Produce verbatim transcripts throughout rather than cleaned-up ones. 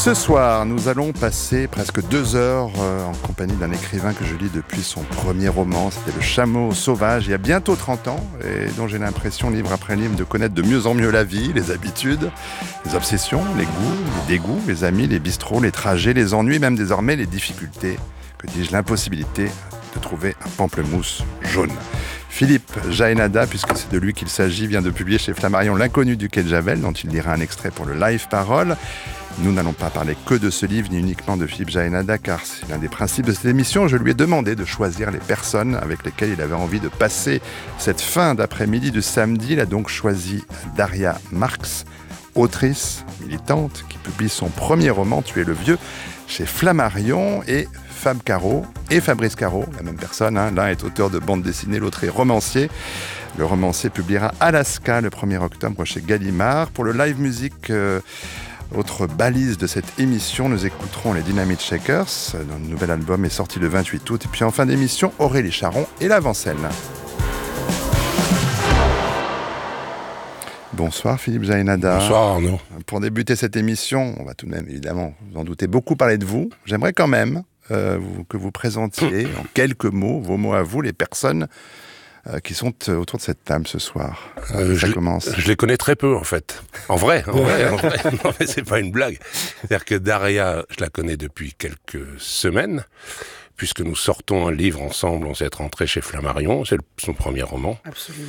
Ce soir, nous allons passer presque deux heures euh, en compagnie d'un écrivain que je lis depuis son premier roman. C'était Le Chameau Sauvage, il y a bientôt trente ans, et dont j'ai l'impression, livre après livre, de connaître de mieux en mieux la vie, les habitudes, les obsessions, les goûts, les dégoûts, les amis, les bistrots, les trajets, les ennuis, même désormais les difficultés, que dis-je, l'impossibilité de trouver un pamplemousse jaune. Philippe Jaénada, puisque c'est de lui qu'il s'agit, vient de publier chez Flammarion L'Inconnu du Quai de Javel, dont il lira un extrait pour le Live Parole. Nous n'allons pas parler que de ce livre, ni uniquement de Philippe Jaénada, car c'est l'un des principes de cette émission. Je lui ai demandé de choisir les personnes avec lesquelles il avait envie de passer cette fin d'après-midi de samedi. Il a donc choisi Daria Marx, autrice, militante, qui publie son premier roman, Tu es le vieux, chez Flammarion, et Fab Caro et Fabrice Caro, la même personne. Hein. L'un est auteur de bande dessinée, l'autre est romancier. Le romancier publiera Alaska le premier octobre chez Gallimard. Pour le live musique, euh, autre balise de cette émission, nous écouterons les Dynamite Shakers, dont le nouvel album est sorti le vingt-huit août. Et puis en fin d'émission, Aurélie Charon et La Vancelle. Bonsoir Philippe Jaénada. Bonsoir Arnaud. Pour débuter cette émission, on va tout de même évidemment, vous en doutez, beaucoup parler de vous. J'aimerais quand même euh, vous, que vous présentiez en quelques mots, vos mots à vous, les personnes euh, qui sont autour de cette table ce soir. Euh, Ça je, commence. Je les connais très peu en fait. En vrai, en vrai, en vrai. Non mais c'est pas une blague. C'est-à-dire que Daria, je la connais depuis quelques semaines, puisque nous sortons un livre ensemble en cette rentrée chez Flammarion. C'est le, son premier roman. Absolument.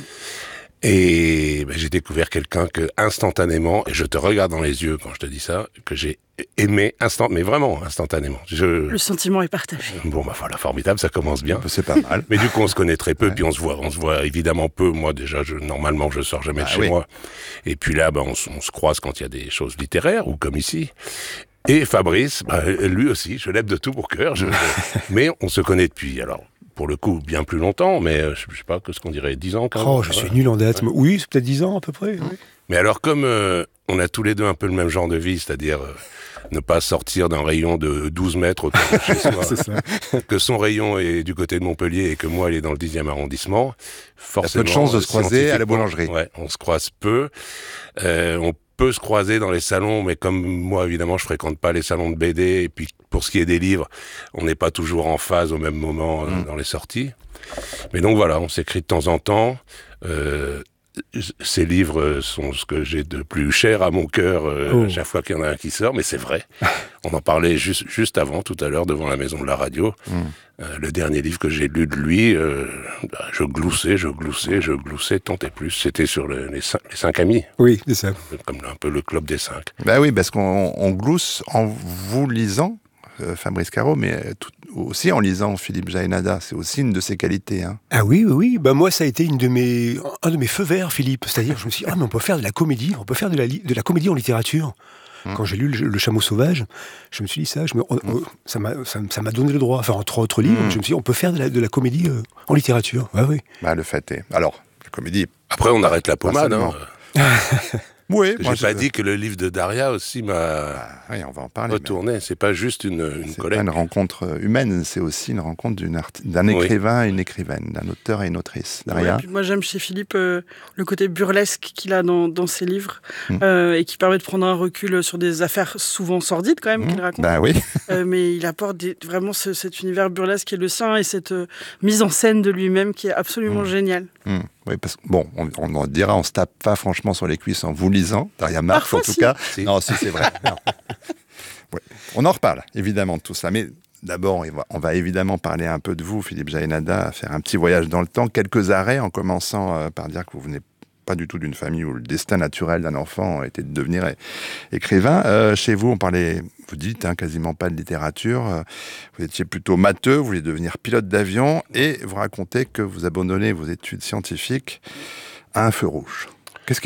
Et ben, j'ai découvert quelqu'un que instantanément, et je te regarde dans les yeux quand je te dis ça, que j'ai aimé instant, mais vraiment instantanément. Je... Le sentiment est partagé. Bon, bah voilà, formidable, ça commence bien. C'est pas mal. Mais du coup, on se connaît très peu, Ouais. puis on se voit, on se voit évidemment peu. Moi, déjà, je, normalement, je sors jamais de Ah chez oui. moi. Et puis là, bah, on, s- on se croise quand il y a des choses littéraires, ou comme ici. Et Fabrice, bah, lui aussi, je l'aime de tout mon cœur. Je... mais on se connaît depuis, alors, pour le coup, bien plus longtemps, mais euh, je, je sais pas, que ce qu'on dirait, dix ans quand même. Oh, je suis nul en date. Ouais. Oui, c'est peut-être dix ans à peu près. Oui. Mais alors, comme euh, on a tous les deux un peu le même genre de vie, c'est-à-dire euh, ne pas sortir d'un rayon de douze mètres autour de chez soi, C'est ça. que son rayon est du côté de Montpellier et que moi, elle est dans le dixième arrondissement, forcément... peu de chance de se croiser à la scientifiquement, boulangerie. Ouais, on se croise peu. Euh, on peut se croiser dans les salons, mais comme moi, évidemment, je fréquente pas les salons de B D, et puis pour ce qui est des livres, on n'est pas toujours en phase au même moment euh, Mm. dans les sorties. Mais donc voilà, on s'écrit de temps en temps. Euh, ces livres sont ce que j'ai de plus cher à mon cœur euh, Oh. à chaque fois qu'il y en a un qui sort, mais c'est vrai. On en parlait juste, juste avant, tout à l'heure, devant la maison de la radio. Mm. Euh, le dernier livre que j'ai lu de lui, euh, bah, je gloussais, je gloussais, je gloussais, tant et plus. C'était sur le- les, cinq, les cinq amis, Oui, c'est ça. comme un peu le club des cinq. Bah oui, parce qu'on on glousse en vous lisant, euh, Fabrice Caro, mais euh, tout- aussi en lisant Philippe Jaénada. C'est aussi une de ses qualités. Hein. Ah oui, oui, oui. Bah moi, ça a été une de mes, un de mes feux verts, Philippe. C'est-à-dire, je me suis dit, ah, mais on peut faire de la comédie. On peut faire de la, li- de la comédie en littérature. Mmh. Quand j'ai lu le, Le Chameau Sauvage, je me suis dit ça. Je me, on- on- ça m'a, ça, m- ça m'a donné le droit. Enfin, entre autres livres, Mmh. je me suis dit, on peut faire de la, de la comédie euh, en littérature. Ouais, oui. Bah, le fait est. Alors, la comédie. Après, on arrête la pommade. seulement. Hein. Oui, J'ai moi, pas je- dit que le livre de Daria aussi m'a Ah, oui, on va en parler. mais retourné. C'est pas juste une, une C'est pas collègue. une rencontre humaine, c'est aussi une rencontre d'une arti- d'un Oui. écrivain et une écrivaine, d'un auteur et une autrice. Ouais, Daria. puis moi, j'aime chez Philippe euh, le côté burlesque qu'il a dans, dans ses livres Mm. euh, et qui permet de prendre un recul sur des affaires souvent sordides quand même Mmh. qu'il raconte. Bah oui. Euh, mais il apporte des- vraiment ce- cet univers burlesque qui est le sien et cette euh, mise en scène de lui-même qui est absolument Mm. géniale. Mmh. Oui, parce que bon, on, on en dira, on se tape pas franchement sur les cuisses en vous lisant. Daria Marx, Parfois, en tout si. cas. Si. Non, si c'est vrai. Non. Ouais. On en reparle évidemment de tout ça, mais d'abord, on va- on va évidemment parler un peu de vous, Philippe Jaénada, faire un petit voyage dans le temps, quelques arrêts, en commençant euh, par dire que vous venez pas du tout d'une famille où le destin naturel d'un enfant était de devenir é- écrivain. Euh, chez vous, on parlait, vous dites, hein, quasiment pas de littérature. Euh, vous étiez plutôt matheux, vous vouliez devenir pilote d'avion et vous racontez que vous abandonnez vos études scientifiques à un feu rouge.